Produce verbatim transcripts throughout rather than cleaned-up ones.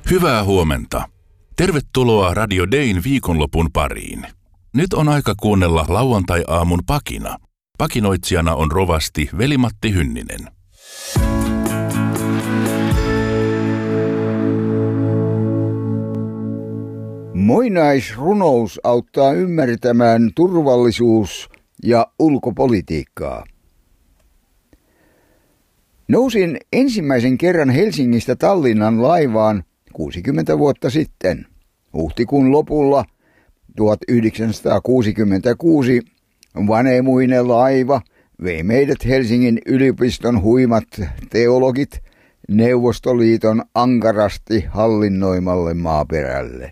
Hyvää huomenta. Tervetuloa Radio Dayn viikonlopun pariin. Nyt on aika kuunnella lauantai-aamun pakina. Pakinoitsijana on rovasti Veli-Matti Hynninen. Muinaisrunous auttaa ymmärtämään turvallisuus- ja ulkopolitiikkaa. Nousin ensimmäisen kerran Helsingistä Tallinnan laivaan kuusikymmentä vuotta sitten. Huhtikuun lopulla tuhatyhdeksänsataakuusikymmentäkuusi vanemuinen laiva vei meidät Helsingin yliopiston huimat teologit Neuvostoliiton ankarasti hallinnoimalle maaperälle.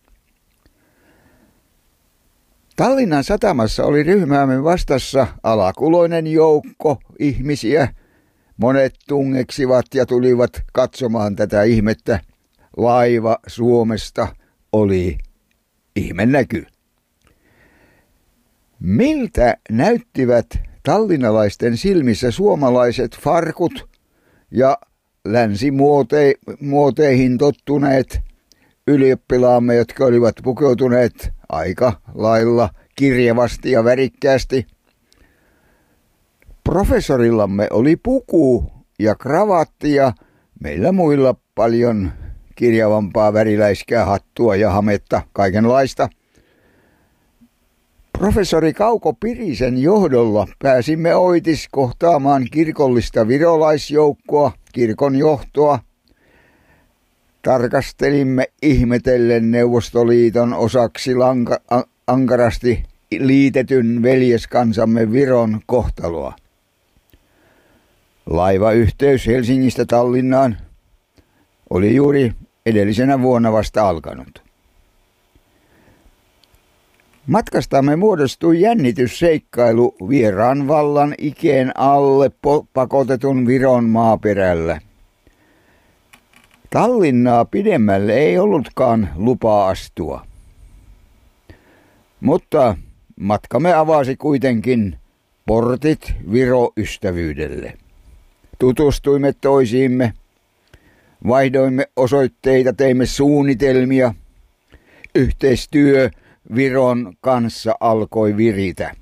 Tallinnan satamassa oli ryhmäämme vastassa alakuloinen joukko ihmisiä. Monet tungeksivat ja tulivat katsomaan tätä ihmettä. Laiva Suomesta oli ihmenäky. Miltä näyttivät tallinnalaisten silmissä suomalaiset farkut ja länsimuoteihin tottuneet ylioppilaamme, jotka olivat pukeutuneet aika lailla kirjavasti ja värikkäästi? Professorillamme oli puku ja kravatti ja meillä muilla paljon kirjavampaa väriläiskää, hattua ja hametta, kaikenlaista. Professori Kauko Pirisen johdolla pääsimme oitis kohtaamaan kirkollista virolaisjoukkoa, kirkon johtoa. Tarkastelimme ihmetellen Neuvostoliiton osaksi lanka, a, ankarasti liitetyn veljeskansamme Viron kohtaloa. Laivayhteys Helsingistä Tallinnaan oli juuri edellisenä vuonna vasta alkanut. Matkastamme muodostui jännitysseikkailu vieraan vallan ikeen alle pakotetun Viron maaperällä. Tallinnaa pidemmälle ei ollutkaan lupaa astua. Mutta matkamme avasi kuitenkin portit Viro-ystävyydelle. Tutustuimme toisiimme, vaihdoimme osoitteita, teimme suunnitelmia. Yhteistyö Viron kanssa alkoi viritä.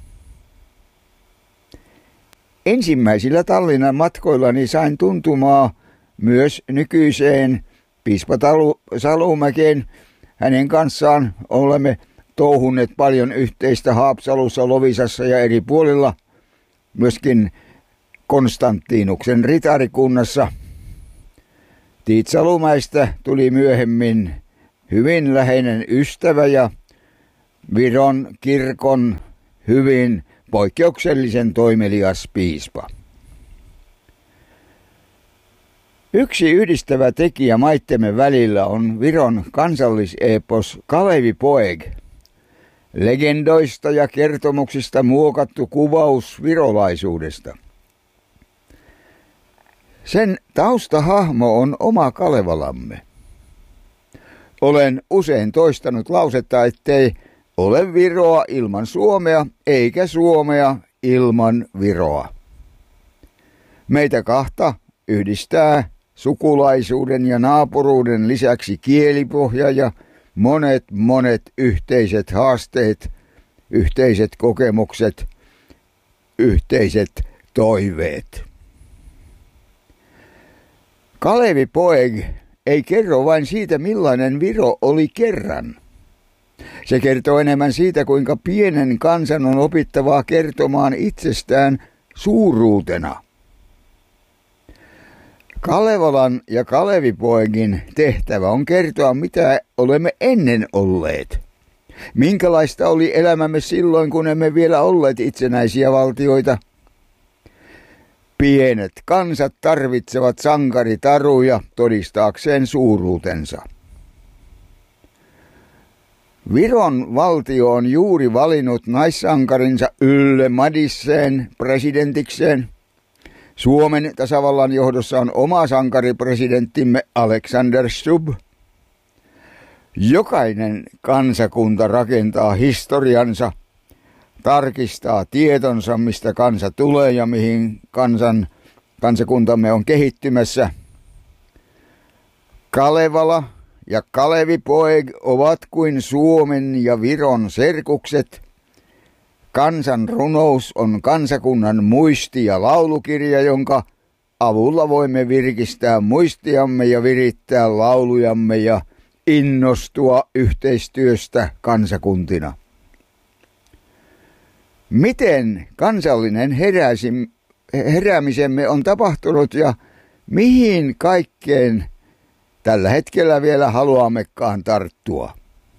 Ensimmäisillä Tallinnan matkoillani sain tuntumaa myös nykyiseen piispa Salumäkeen. Hänen kanssaan olemme touhunneet paljon yhteistä Haapsalussa, Loviisassa ja eri puolilla, myöskin Konstantinuksen ritarikunnassa. Tiit Salumäistä tuli myöhemmin hyvin läheinen ystävä ja Viron kirkon hyvin poikkeuksellisen toimelias piispa. Yksi yhdistävä tekijä maittemme välillä on Viron kansalliseepos Kalevi Poeg. Legendoista ja kertomuksista muokattu kuvaus virolaisuudesta. Sen taustahahmo on oma Kalevalamme. Olen usein toistanut lausetta, ettei ole Viroa ilman Suomea, eikä Suomea ilman Viroa. Meitä kahta yhdistää sukulaisuuden ja naapuruuden lisäksi kielipohja ja monet monet yhteiset haasteet, yhteiset kokemukset, yhteiset toiveet. Kalevi Poeg ei kerro vain siitä, millainen Viro oli kerran. Se kertoo enemmän siitä, kuinka pienen kansan on opittavaa kertomaan itsestään suuruutena. Kalevalan ja Kalevi Poegin tehtävä on kertoa, mitä olemme ennen olleet. Minkälaista oli elämämme silloin, kun emme vielä olleet itsenäisiä valtioita. Pienet kansat tarvitsevat sankaritaruja todistaakseen suuruutensa. Viron valtio on juuri valinnut naissankarinsa Ylle Madisseen presidentikseen. Suomen tasavallan johdossa on oma sankaripresidenttimme Alexander Stubb. Jokainen kansakunta rakentaa historiansa, tarkistaa tietonsa, mistä kansa tulee ja mihin kansan, kansakuntamme on kehittymässä. Kalevala ja Kalevipoeg ovat kuin Suomen ja Viron serkukset. Kansan runous on kansakunnan muisti- ja laulukirja, jonka avulla voimme virkistää muistiamme ja virittää laulujamme ja innostua yhteistyöstä kansakuntina. Miten kansallinen heräsim, heräämisemme on tapahtunut ja mihin kaikkeen tällä hetkellä vielä haluammekaan tarttua?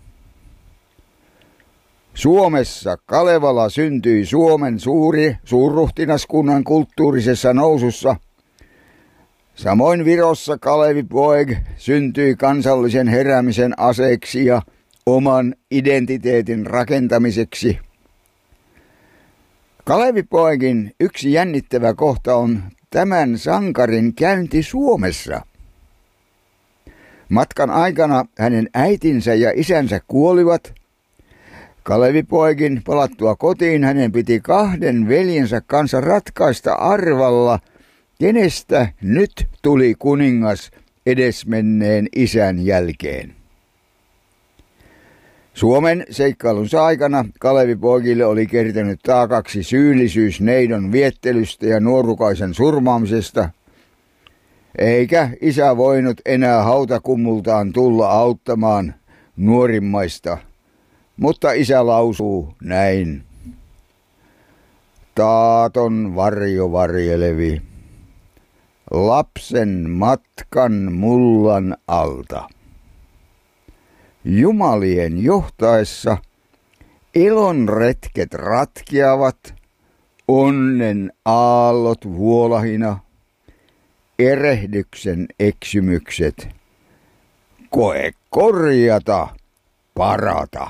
Suomessa Kalevala syntyi Suomen suuri suurruhtinaskunnan kulttuurisessa nousussa. Samoin Virossa Kalevipoeg syntyi kansallisen heräämisen aseeksi ja oman identiteetin rakentamiseksi. Kalevipoegin yksi jännittävä kohta on tämän sankarin käynti Suomessa. Matkan aikana hänen äitinsä ja isänsä kuolivat. Kalevipoegin palattua kotiin hänen piti kahden veljensä kanssa ratkaista arvalla, kenestä nyt tuli kuningas edesmenneen isän jälkeen. Suomen seikkailunsa aikana Kalevipoegille oli kertynyt taakaksi syyllisyys neidon viettelystä ja nuorukaisen surmaamisesta, eikä isä voinut enää hautakummultaan tulla auttamaan nuorimmaista, mutta isä lausuu näin. Taaton varjo varjelevi, lapsen matkan mullan alta. Jumalien johtaessa elon retket ratkeavat, onnen aallot vuolahina, erehdyksen eksymykset, koe korjata, parata.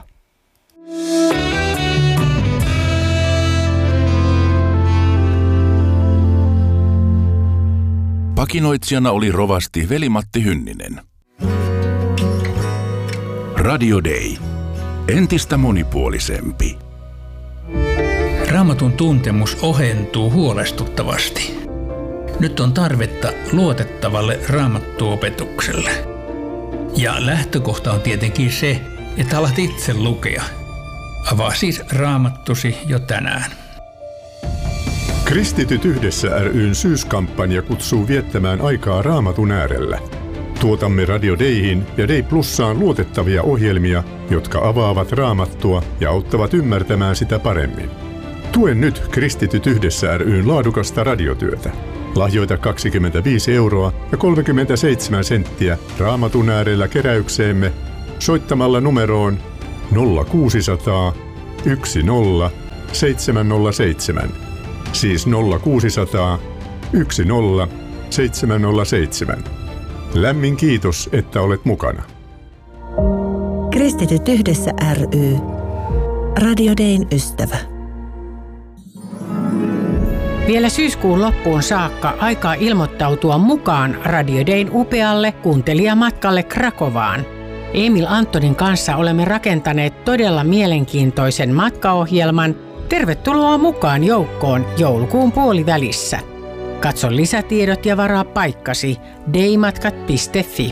Pakinoitsijana oli rovasti Veli-Matti Hynninen. Radio Day. Entistä monipuolisempi. Raamatun tuntemus ohentuu huolestuttavasti. Nyt on tarvetta luotettavalle raamattuopetukselle. Ja lähtökohta on tietenkin se, että alat itse lukea. Avaa siis raamattusi jo tänään. Kristityt yhdessä ry:n syyskampanja kutsuu viettämään aikaa Raamatun äärellä. Tuotamme Radio Dayhin ja Day Plussaan luotettavia ohjelmia, jotka avaavat Raamattua ja auttavat ymmärtämään sitä paremmin. Tue nyt Kristityt yhdessä ry:n laadukasta radiotyötä. Lahjoita kaksikymmentäviisi euroa ja kolmekymmentäseitsemän senttiä Raamatun äärellä keräykseemme soittamalla numeroon nolla kuusisataa yksi nolla seitsemän nolla seitsemän. Siis nolla kuusisataa yksi nolla seitsemän nolla seitsemän. Lämmin kiitos, että olet mukana. Kristityt yhdessä ry. Radio Dayn ystävä. Vielä syyskuun loppuun saakka aikaa ilmoittautua mukaan Radio Dayn upealle kuuntelijamatkalle Krakovaan. Emil Antonin kanssa olemme rakentaneet todella mielenkiintoisen matkaohjelman. Tervetuloa mukaan joukkoon joulukuun puolivälissä. Katso lisätiedot ja varaa paikkasi daymatkat piste fi.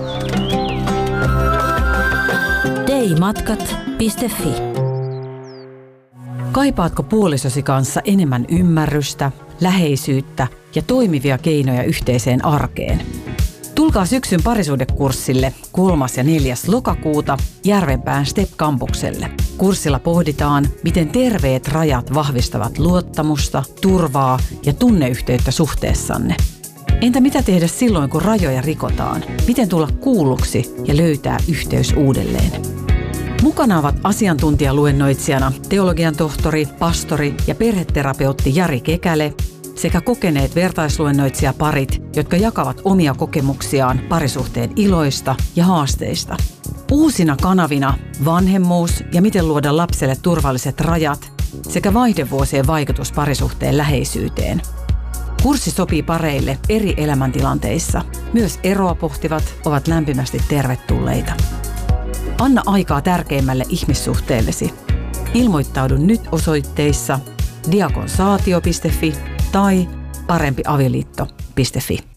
daymatkat piste fi. Kaipaatko puolisosi kanssa enemmän ymmärrystä, läheisyyttä ja toimivia keinoja yhteiseen arkeen? Tulkaa syksyn parisuhdekurssille kolmas ja neljäs lokakuuta Järvenpään Step-kampukselle. Kurssilla pohditaan, miten terveet rajat vahvistavat luottamusta, turvaa ja tunneyhteyttä suhteessanne. Entä mitä tehdä silloin, kun rajoja rikotaan? Miten tulla kuulluksi ja löytää yhteys uudelleen? Mukana ovat asiantuntijaluennoitsijana teologian tohtori, pastori ja perheterapeutti Jari Kekäle sekä kokeneet vertaisluennoitsijaparit, jotka jakavat omia kokemuksiaan parisuhteen iloista ja haasteista. Uusina kanavina vanhemmuus ja miten luoda lapselle turvalliset rajat sekä vaihdevuosien vaikutus parisuhteen läheisyyteen. Kurssi sopii pareille eri elämäntilanteissa. Myös eroa pohtivat ovat lämpimästi tervetulleita. Anna aikaa tärkeimmälle ihmissuhteellesi. Ilmoittaudu nyt osoitteissa diakonsaatio piste fi tai parempiavioliitto piste fi.